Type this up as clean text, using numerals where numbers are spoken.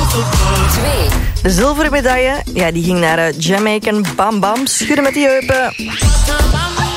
2. De zilveren medaille, ja, die ging naar Jamaican Bam Bam. Schudden met die heupen.